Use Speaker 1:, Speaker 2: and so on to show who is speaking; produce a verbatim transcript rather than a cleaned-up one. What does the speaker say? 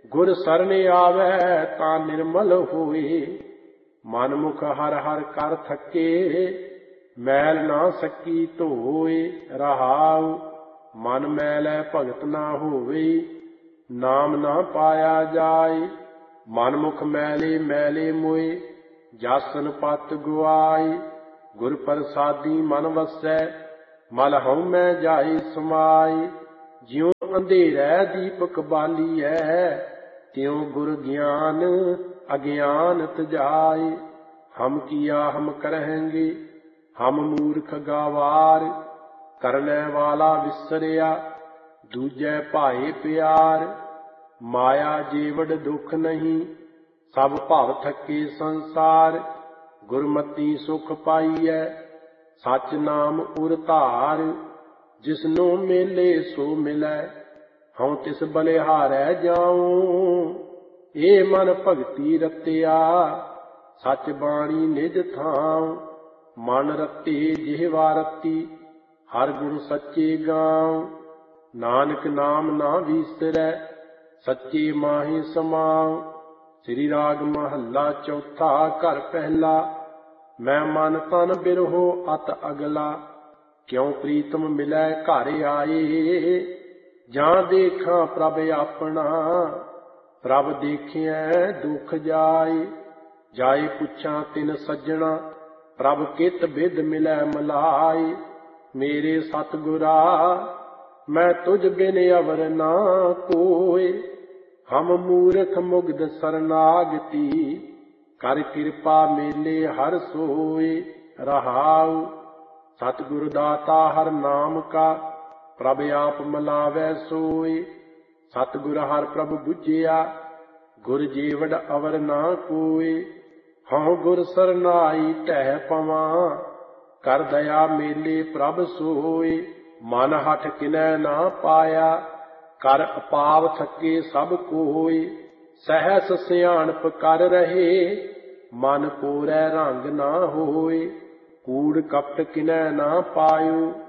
Speaker 1: गुर सरन आवे ता निर्मल होए। मन मुख हर हर कर थके, मैल ना सकी धोए। रहाउ मन मैलै भगत ना होवे, नाम ना पाया जाए। मन मुख मैले मैले मोए, जासन पत गुआई। गुर प्रसादी मन वसै, मल हउमै जाए समाई। ज्यों अंधेरै दीपक बालीऐ, त्यों गुर ज्ञान अज्ञान तजाए। हम किया हम करेंगे, हम मूर्ख गवार। करने वाला विसरिया, दूजे भाए प्यार। माया जीवड़ दुख नहीं, सब भव थके संसार। गुरमति सुख पाईऐ, सच नाम उर धार। जिसनो मेले सो मिलै, हऊँ तिस बलिहारै जाऊं। ए मन भगति रतिया, सच बाणी निज थां। मन रति जिह्वा रति, हर गुण सच्चे गाऊं। नानक नाम ना विसरै, सच्चे माहि समाऊं। श्री राग महला चौथा घर पहला। मैं मन तन बिरहो अत अगला, क्यों प्रीतम मिलै घर आए। जां देखा प्रभ अपना, प्रभ देखिए दुख जाए। जाए पुछां तिन सज्जणा, प्रभ कित बिद मिलै मलाए। मेरे सतगुरा मैं तुझ बिन अवर ना कोय। हम मूर्ख मुग्ध सरनागति, कर कृपा मेले हर सोए। रहाउ सतगुरु दाता हर नाम का, प्रभ आप मलावै सोए। सतगुर हर प्रभ बुझिया, गुर जीवड़ अवर ना कोय। हऊँ गुर सरनाई टह पवां, कर दया मेले प्रभ सोए। मन हठ किनै ना पाया, कर अपाव थके सब कोय। सहस सियाणप कर रहे, मन कोरै रंग ना होए। कूड़ कपट किनै ना पायो,